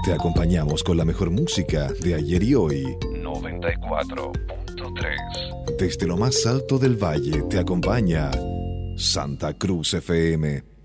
Te acompañamos con la mejor música de ayer y hoy. 94.3. Desde lo más alto del valle te acompaña Santa Cruz FM.